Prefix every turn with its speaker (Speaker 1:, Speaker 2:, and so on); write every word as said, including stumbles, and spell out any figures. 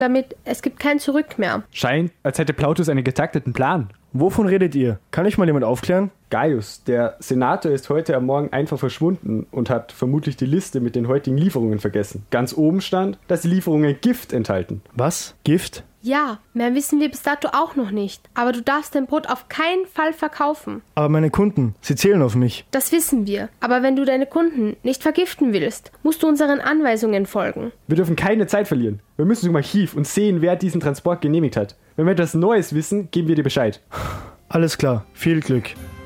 Speaker 1: damit es gibt kein Zurück mehr.
Speaker 2: Scheint, als hätte Plautus einen getakteten Plan.
Speaker 3: Wovon redet ihr? Kann ich mal jemand aufklären?
Speaker 2: Gaius, der Senator, ist heute am Morgen einfach verschwunden und hat vermutlich die Liste mit den heutigen Lieferungen vergessen. Ganz oben stand, dass die Lieferungen Gift enthalten.
Speaker 3: Was? Gift?
Speaker 1: Ja, mehr wissen wir bis dato auch noch nicht. Aber du darfst dein Brot auf keinen Fall verkaufen.
Speaker 3: Aber meine Kunden, sie zählen auf mich.
Speaker 1: Das wissen wir. Aber wenn du deine Kunden nicht vergiften willst, musst du unseren Anweisungen folgen.
Speaker 2: Wir dürfen keine Zeit verlieren. Wir müssen zum Archiv und sehen, wer diesen Transport genehmigt hat. Wenn wir etwas Neues wissen, geben wir dir Bescheid.
Speaker 3: Alles klar, viel Glück.